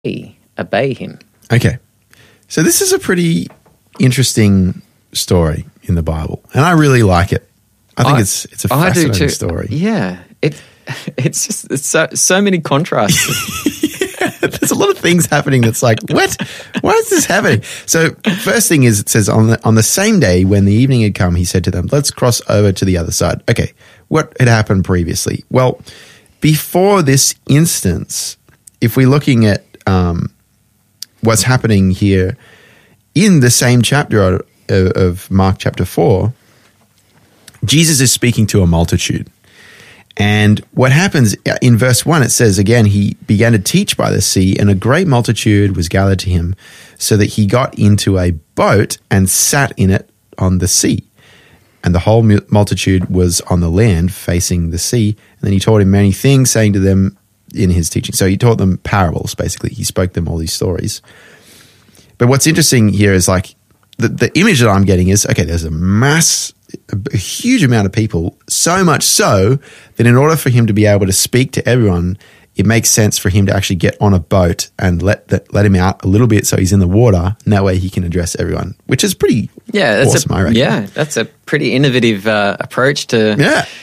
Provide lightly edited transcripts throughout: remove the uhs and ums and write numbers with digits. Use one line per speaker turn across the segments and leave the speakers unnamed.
obey him.
Okay. So this is a pretty interesting story in the Bible, and I really like it. I think it's a fascinating story.
Yeah. It's so many contrasts.
There's a lot of things happening that's like, what? Why is this happening? So first thing is, it says, on the same day when the evening had come, he said to them, let's cross over to the other side. Okay, what had happened previously? Well, before this instance, if we're looking at what's happening here in the same chapter of Mark chapter 4, Jesus is speaking to a multitude. And what happens in verse 1, it says, again, he began to teach by the sea, and a great multitude was gathered to him, so that he got into a boat and sat in it on the sea. And the whole multitude was on the land facing the sea. And then he taught him many things, saying to them in his teaching. So he taught them parables, basically. He spoke them all these stories. But what's interesting here is like the image that I'm getting is, okay, there's a huge amount of people, so much so that in order for him to be able to speak to everyone, it makes sense for him to actually get on a boat and let him out a little bit so he's in the water, and that way he can address everyone, which is pretty awesome, I reckon. Yeah,
that's a pretty innovative approach to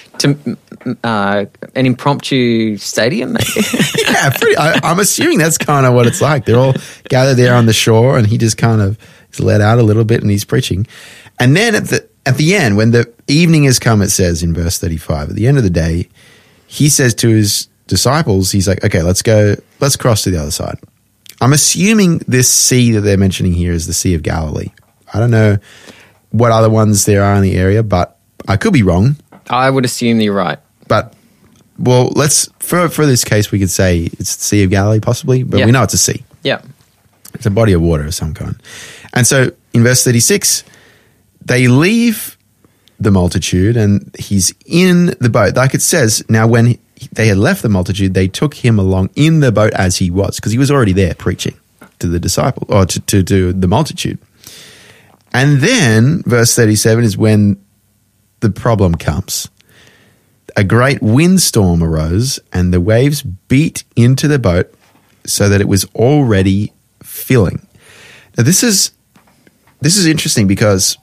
an impromptu stadium.
Yeah, I'm assuming that's kind of what it's like. They're all gathered there on the shore, and he just kind of is let out a little bit, and he's preaching. And then at the end, when the evening has come, it says in verse 35, at the end of the day, he says to his disciples, he's like, okay, let's cross to the other side. I'm assuming this sea that they're mentioning here is the Sea of Galilee. I don't know what other ones there are in the area, but I could be wrong.
I would assume you're right.
But, well, for this case, we could say it's the Sea of Galilee possibly, but we know it's a sea.
Yeah.
It's a body of water of some kind. And so in verse 36, they leave the multitude and he's in the boat. Like it says, now when they had left the multitude, they took him along in the boat as he was, because he was already there preaching to the disciple or to the multitude. And then verse 37 is when the problem comes. A great windstorm arose and the waves beat into the boat so that it was already filling. Now this is interesting because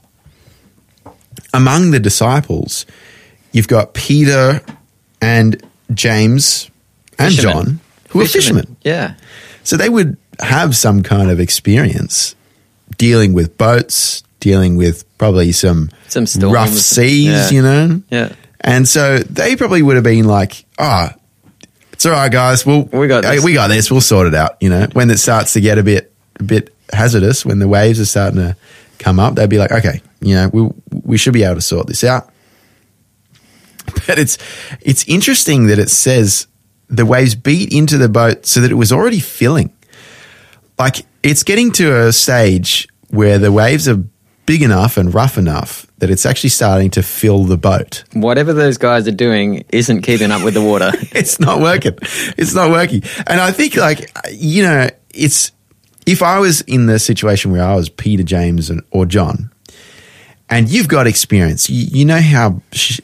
among the disciples, you've got Peter and James and John, who are fishermen.
Yeah.
So they would have some kind of experience dealing with boats, dealing with probably some storms, rough seas, you know?
Yeah.
And so they probably would have been like, it's all right, guys. We got this. We'll sort it out, you know? When it starts to get a bit hazardous, when the waves are starting to come up, they'd be like, okay, you know, we should be able to sort this out. But it's interesting that it says the waves beat into the boat so that it was already filling. Like it's getting to a stage where the waves are big enough and rough enough that it's actually starting to fill the boat.
Whatever those guys are doing isn't keeping up with the water.
It's not working. It's not working. And I think like, you know, if I was in the situation where I was Peter, James, or John, and you've got experience, you know how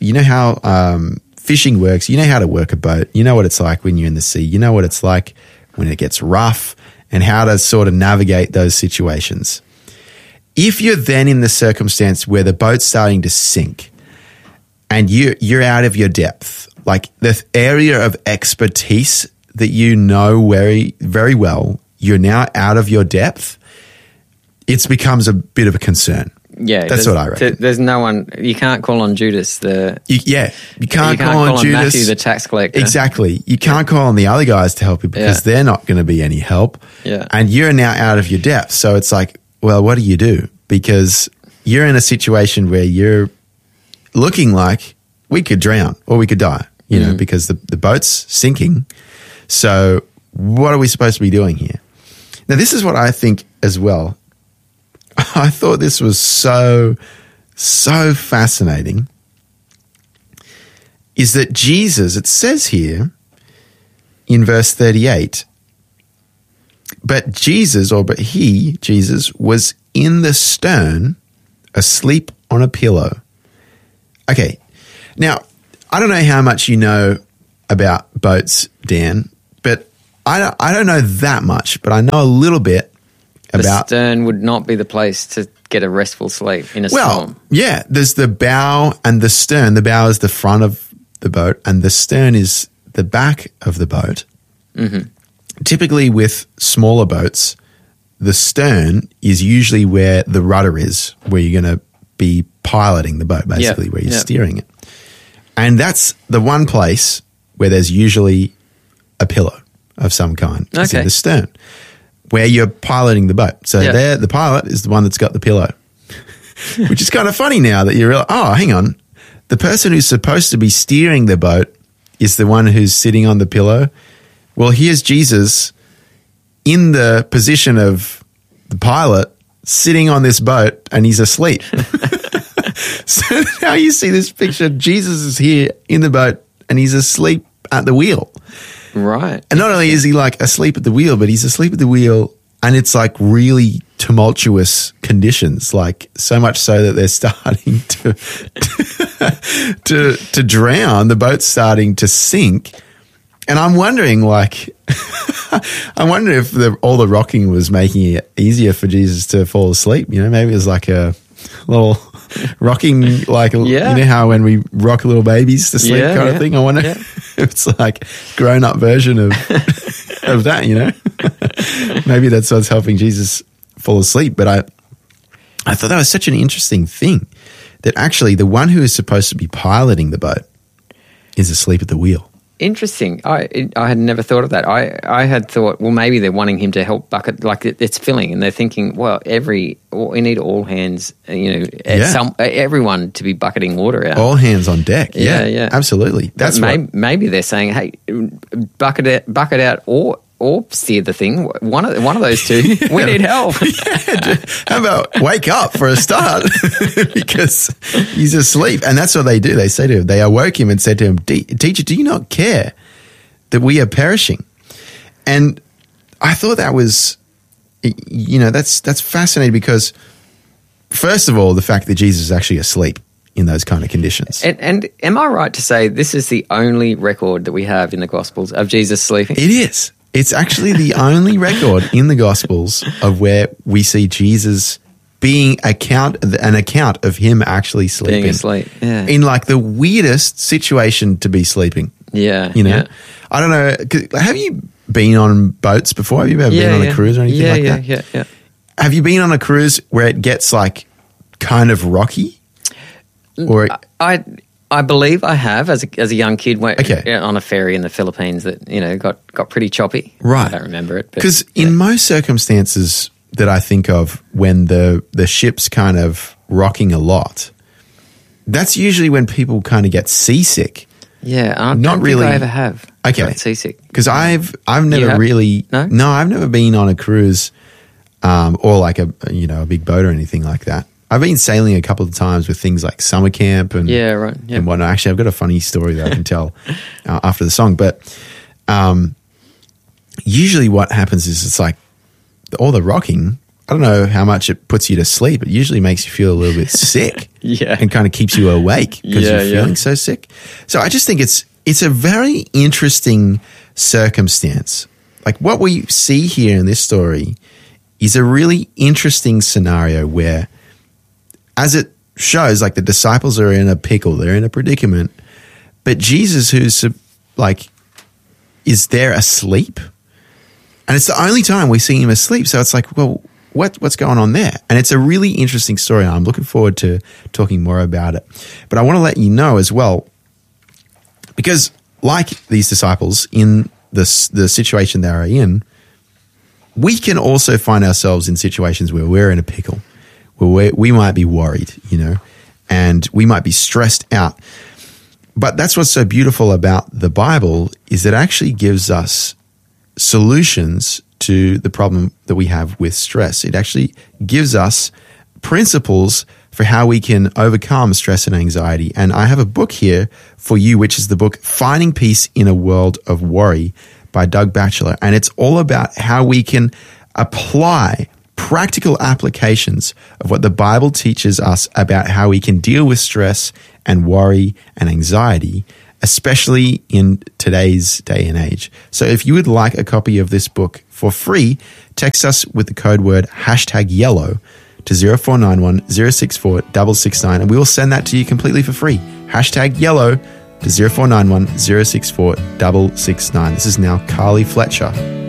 fishing works. You know how to work a boat. You know what it's like when you're in the sea. You know what it's like when it gets rough and how to sort of navigate those situations. If you're then in the circumstance where the boat's starting to sink and you're out of your depth, like the area of expertise that you know very, very well, you're now out of your depth, it becomes a bit of a concern.
Yeah,
that's what I reckon.
There's no one. You can't call on Judas.
You can't call on Judas,
Matthew, the tax collector.
Exactly. You can't call on the other guys to help you because they're not going to be any help.
Yeah,
and you're now out of your depth. So it's like, well, what do you do? Because you're in a situation where you're looking like we could drown or we could die. You know, because the boat's sinking. So what are we supposed to be doing here? Now, this is what I think as well. I thought this was so fascinating, is that Jesus, it says here in verse 38, Jesus, was in the stern, asleep on a pillow. Okay, now, I don't know how much you know about boats, Dan, but I don't know that much, but I know a little bit
The
about.
stern would not be the place to get a restful sleep in a
Well,
storm.
yeah, there's the bow and the stern. The bow is the front of the boat, and the stern is the back of the boat.
Mm-hmm.
Typically, with smaller boats, the stern is usually where the rudder is, where you're going to be piloting the boat, basically, where you're steering it. And that's the one place where there's usually a pillow of some kind. It's in
Okay.
the stern, where you're piloting the boat. So there, the pilot is the one that's got the pillow, which is kind of funny now that you realize, oh, hang on. The person who's supposed to be steering the boat is the one who's sitting on the pillow. Well, here's Jesus in the position of the pilot sitting on this boat, and he's asleep. So now you see this picture. Jesus is here in the boat and he's asleep at the wheel.
Right.
And not only is he like asleep at the wheel, but he's asleep at the wheel and it's like really tumultuous conditions, like so much so that they're starting to drown. The boat's starting to sink. And I'm wondering, like, I wonder if all the rocking was making it easier for Jesus to fall asleep. You know, maybe it was like a little rocking, like, you know how when we rock little babies to sleep kind of thing. I wonder if it's like grown up version of that, you know? Maybe that's what's helping Jesus fall asleep. But I thought that was such an interesting thing that actually the one who is supposed to be piloting the boat is asleep at the wheel.
Interesting. I had never thought of that. I had thought, well, maybe they're wanting him to help bucket, like it's filling, and they're thinking, well, we need all hands, you know, everyone to be bucketing water out.
All hands on deck.
Yeah, yeah.
Absolutely. That's
maybe they're saying, hey, bucket out or steer the thing. One of those two. We need help.
How about wake up for a start? Because he's asleep. And that's what they do. They say to him, they awoke him and said to him, Teacher, do you not care that we are perishing? And I thought that was, you know, that's fascinating because, first of all, the fact that Jesus is actually asleep in those kind of conditions.
And am I right to say this is the only record that we have in the Gospels of Jesus sleeping?
It is. It's actually the only record in the Gospels of where we see Jesus being an account of him actually sleeping.
Being asleep, yeah.
In like the weirdest situation to be sleeping.
Yeah.
You know?
Yeah.
I don't know. Have you been on boats before? Have you ever been on a cruise or anything like that?
Yeah.
Have you been on a cruise where it gets like kind of rocky? Or
I believe I have as a young kid went
Okay.
on a ferry in the Philippines that, you know, got pretty choppy.
Right.
I don't remember it.
Because in most circumstances that I think of when the ship's kind of rocking a lot, that's usually when people kind of get seasick.
Yeah, I
Not
don't
really.
think I ever have.
Okay.
Got seasick.
Because I've never
have?
really
No?
I've never been on a cruise or like a big boat or anything like that. I've been sailing a couple of times with things like summer camp and and whatnot. Actually, I've got a funny story that I can tell after the song. But usually, what happens is it's like all the rocking. I don't know how much it puts you to sleep. It usually makes you feel a little bit sick, and kind of keeps you awake because you're feeling so sick. So I just think it's a very interesting circumstance. Like what we see here in this story is a really interesting scenario where, as it shows, like the disciples are in a pickle, they're in a predicament, but Jesus, who's like, is there asleep? And it's the only time we see him asleep. So it's like, well, what's going on there? And it's a really interesting story. I'm looking forward to talking more about it. But I want to let you know as well, because like these disciples in the situation they are in, we can also find ourselves in situations where we're in a pickle, where we might be worried, you know, and we might be stressed out. But that's what's so beautiful about the Bible is it actually gives us solutions to the problem that we have with stress. It actually gives us principles for how we can overcome stress and anxiety. And I have a book here for you, which is the book Finding Peace in a World of Worry by Doug Batchelor. And it's all about how we can apply practical applications of what the Bible teaches us about how we can deal with stress and worry and anxiety especially in today's day and age. So if you would like a copy of this book for free, text us with the code word #yellow to 0491 064 669, and we will send that to you completely for free. #yellow to 0491 064 669. This is now Carly Fletcher